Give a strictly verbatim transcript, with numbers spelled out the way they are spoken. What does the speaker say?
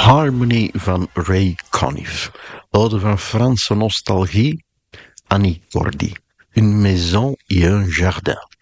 Harmony van Ray Conniff. Ode van Franse nostalgie, Annie Cordy. Une maison et un jardin.